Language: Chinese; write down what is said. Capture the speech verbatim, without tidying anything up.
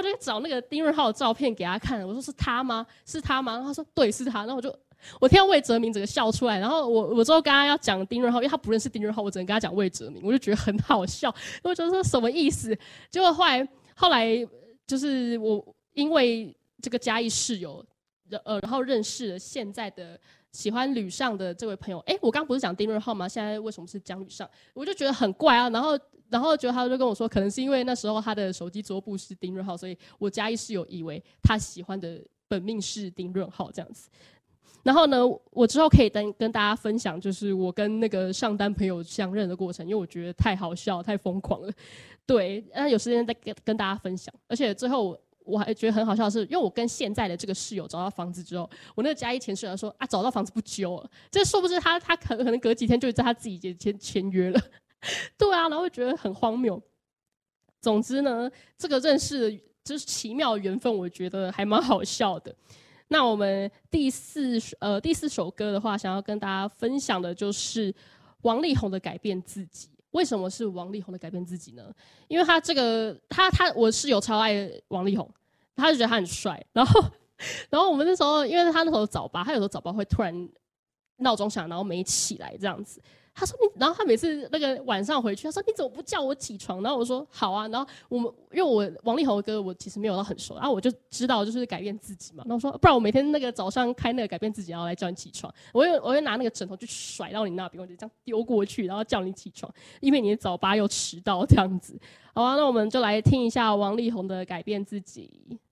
我就找那个丁润浩的照片给他看，我说是他吗？是他吗？然后他说对，是他。然后我就我听到魏哲鸣整个笑出来，然后我我之后跟他要讲丁润浩，因为他不认识丁润浩，我只能跟他讲魏哲鸣，我就觉得很好笑，我就说什么意思？结果后来后来就是我因为这个嘉义室友，呃，然后认识了现在的喜欢吕尚的这位朋友。哎，我刚不是讲丁润浩吗？现在为什么是讲吕尚？我就觉得很怪啊。然后然后就他就跟我说，可能是因为那时候他的手机桌布是丁润浩，所以我嘉义室友以为他喜欢的本命是丁润浩这样子。然后呢，我之后可以跟跟大家分享，就是我跟那个上单朋友相认的过程，因为我觉得太好笑、太疯狂了。对，那有时间再跟跟大家分享。而且最后我还觉得很好笑的是，因为我跟现在的这个室友找到房子之后，我那个嘉义前室友说啊，找到房子不揪了，这说不是他他可可能隔几天就在他自己签签约了。对啊，然后觉得很荒谬。总之呢，这个认识的就是奇妙的缘分，我觉得还蛮好笑的。那我们第四呃第四首歌的话，想要跟大家分享的就是王力宏的《改变自己》。为什么是王力宏的《改变自己》呢？因为他这个他他我室友超爱王力宏，他就觉得他很帅。然后然后我们那时候，因为他那时候早八，他有时候早八会突然闹钟响，然后没起来这样子。他说你，然后他每次那个晚上回去，他说你怎么不叫我起床？然后我说好啊。然后我们因为我王力宏的歌我其实没有到很熟，然后我就知道就是改变自己嘛。然后我说不然我每天那个早上开那个改变自己，然后来叫你起床。我会我会拿那个枕头去甩到你那边，我就这样丢过去，然后叫你起床，因为你的早八又迟到这样子。好啊，那我们就来听一下王力宏的《改变自己》。